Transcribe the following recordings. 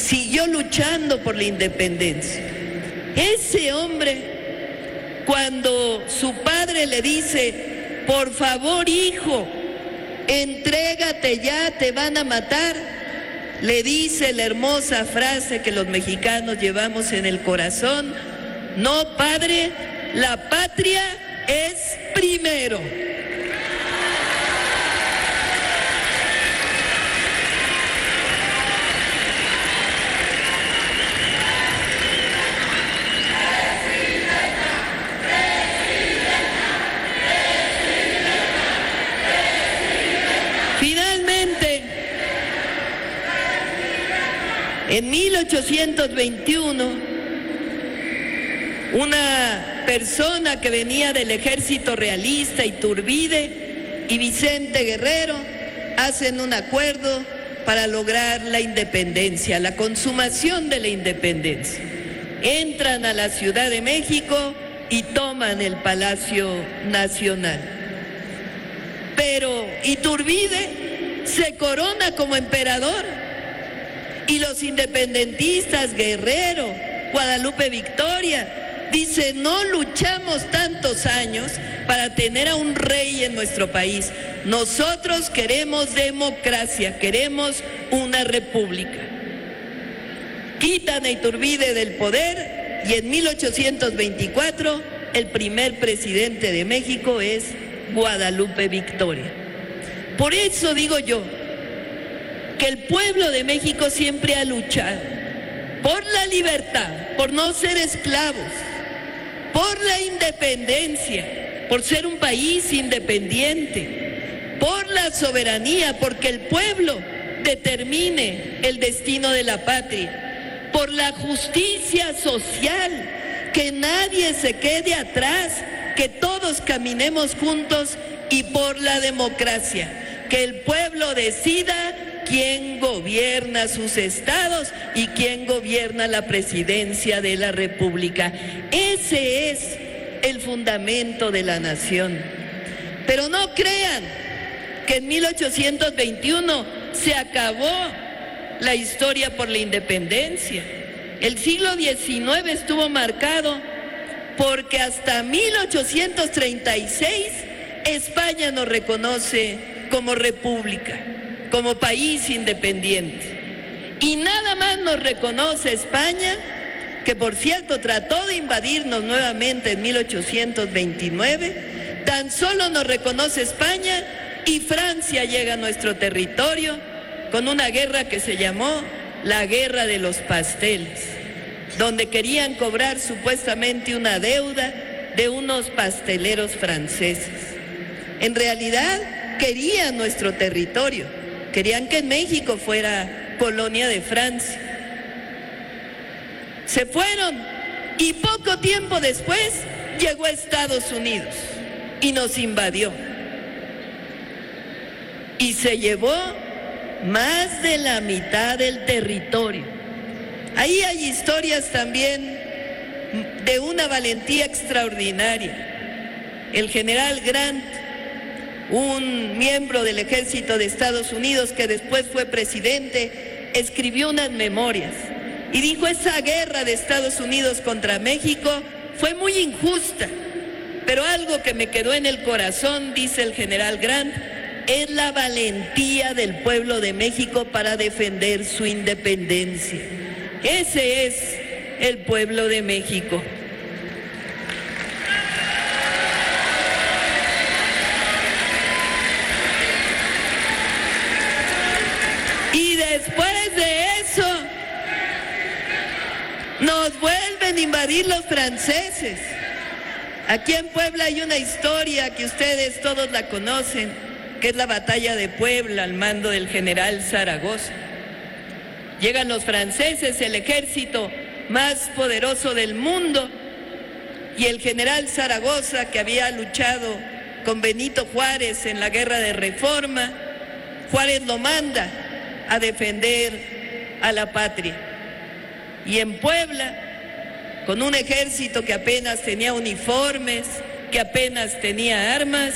siguió luchando por la independencia. Ese hombre, cuando su padre le dice, por favor, hijo, entrégate ya, te van a matar, le dice la hermosa frase que los mexicanos llevamos en el corazón: no, padre, la patria es primero. Finalmente, en 1821, una persona que venía del ejército realista, Iturbide y Vicente Guerrero, hacen un acuerdo para lograr la independencia, la consumación de la independencia. Entran a la Ciudad de México y toman el Palacio Nacional. Pero Iturbide se corona como emperador y los independentistas, Guerrero, Guadalupe Victoria, dicen: no luchamos tantos años para tener a un rey en nuestro país. Nosotros queremos democracia, queremos una república. Quitan a Iturbide del poder y en 1824 el primer presidente de México es Guadalupe Victoria. Por eso digo yo que el pueblo de México siempre ha luchado por la libertad, por no ser esclavos, por la independencia, por ser un país independiente, por la soberanía, porque el pueblo determine el destino de la patria, por la justicia social, que nadie se quede atrás, que todos caminemos juntos, y por la democracia, que el pueblo decida quién gobierna sus estados y quién gobierna la presidencia de la República. Ese es el fundamento de la nación. Pero no crean que en 1821 se acabó la historia por la independencia. El siglo XIX estuvo marcado porque hasta 1836 España nos reconoce como república, como país independiente. Y nada más nos reconoce España, que por cierto trató de invadirnos nuevamente en 1829, tan solo nos reconoce España y Francia llega a nuestro territorio con una guerra que se llamó la Guerra de los Pasteles, donde querían cobrar supuestamente una deuda de unos pasteleros franceses. En realidad querían nuestro territorio, querían que México fuera colonia de Francia. Se fueron y poco tiempo después llegó a Estados Unidos y nos invadió. Y se llevó más de la mitad del territorio. Ahí hay historias también de una valentía extraordinaria. El general Grant, un miembro del ejército de Estados Unidos que después fue presidente, escribió unas memorias y dijo: esa guerra de Estados Unidos contra México fue muy injusta, pero algo que me quedó en el corazón, dice el general Grant, es la valentía del pueblo de México para defender su independencia. Ese es el pueblo de México. Y después de eso, nos vuelven a invadir los franceses. Aquí en Puebla hay una historia que ustedes todos la conocen, que es la batalla de Puebla al mando del general Zaragoza. Llegan los franceses, el ejército más poderoso del mundo, y el general Zaragoza, que había luchado con Benito Juárez en la guerra de Reforma, Juárez lo manda a defender a la patria. Y en Puebla, con un ejército que apenas tenía uniformes, que apenas tenía armas,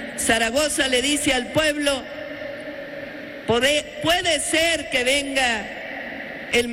Zaragoza le dice al pueblo: puede ser que venga